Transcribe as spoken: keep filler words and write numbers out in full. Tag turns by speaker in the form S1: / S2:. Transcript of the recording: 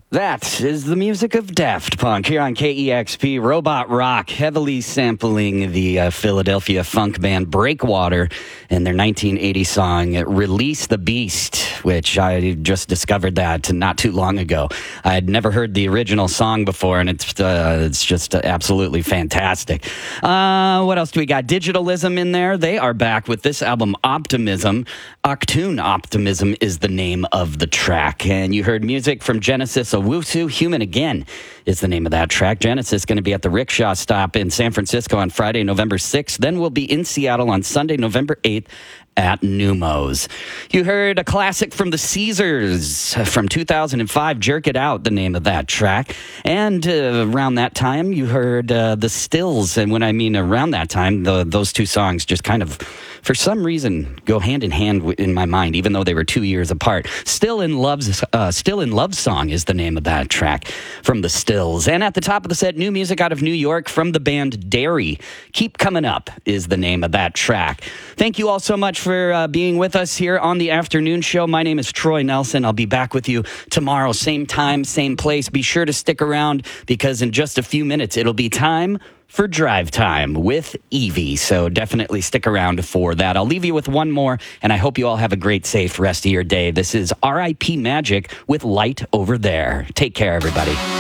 S1: That is the music of Daft Punk here on K E X P, Robot Rock, heavily sampling the uh, Philadelphia funk band Breakwater and their nineteen eighty song Release the Beast, which I just discovered that not too long ago. I had never heard the original song before, and it's uh, it's just absolutely fantastic. Uh, what else do we got? Digitalism in there. They are back with this album, Optimism. Octoon Optimism is the name of the track, and you heard music from Genesis Owusu. Human Again is the name of that track. Genesis is going to be at the Rickshaw Stop in San Francisco on Friday, November sixth. Then we'll be in Seattle on Sunday, November eighth at Numos. You heard a classic from the Caesars from two thousand five, Jerk It Out, the name of that track. And uh, around that time, you heard uh, the Stills. And when I mean around that time, the, those two songs just kind of, for some reason, go hand in hand in my mind, even though they were two years apart. Still in Love's, uh, Still in Love Song is the name of that track from the Stills. And at the top of the set, new music out of New York from the band Dairy. Keep Coming Up is the name of that track. Thank you all so much for uh, being with us here on the afternoon show. My name is Troy Nelson. I'll be back with you tomorrow, same time, same place. Be sure to stick around because in just a few minutes, it'll be time for Drive Time with Evie. So definitely stick around for that. I'll leave you with one more, and I hope you all have a great, safe rest of your day. This is R I P Magic with Light Over There. Take care, everybody.